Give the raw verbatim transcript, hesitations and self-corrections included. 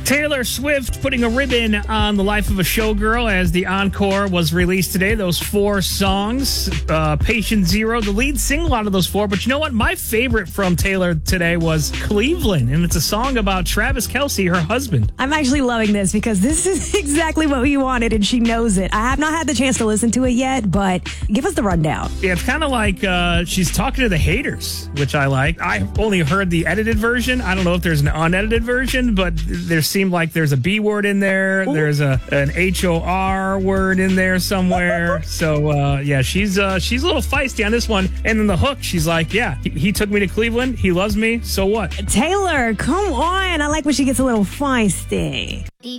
Taylor Swift putting a ribbon on the life of a showgirl as the encore was released today. Those four songs, uh, Patient Zero, the lead single out of those four. But you know what? My favorite from Taylor today was Cleveland, and it's a song about Travis Kelce, her husband. I'm actually loving this because this is exactly what we wanted, and she knows it. I have not had the chance to listen to it yet, but give us the rundown. Yeah, it's kind of like uh, she's talking to the haters, which I like. I only heard the edited version. I don't know if there's an unedited version, but there seemed like there's a B word in there. Ooh. There's a an H O R word in there somewhere. So, uh, yeah, she's uh, she's a little feisty on this one. And then the hook, she's like, yeah, he, he took me to Cleveland. He loves me. So what? Taylor, come on. I like when she gets a little feisty.